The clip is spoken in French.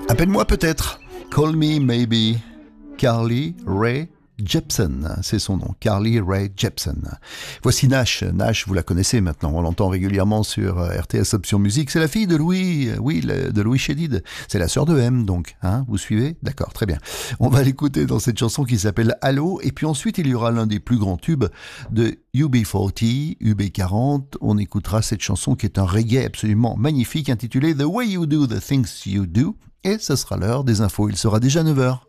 Appelle-moi peut-être. Call me maybe. Carly Rae Jepsen, c'est son nom, Carly Rae Jepsen. Voici Nash. Nash, vous la connaissez maintenant, on l'entend régulièrement sur RTS Option Musique. C'est la fille de Louis, de Louis Chédid. C'est la sœur de M, donc, hein, vous suivez? D'accord, très bien. On va l'écouter dans cette chanson qui s'appelle Allo, et puis ensuite il y aura l'un des plus grands tubes de UB40, UB40. On écoutera cette chanson qui est un reggae absolument magnifique intitulée The Way You Do the Things You Do, et ce sera l'heure des infos. Il sera déjà 9h.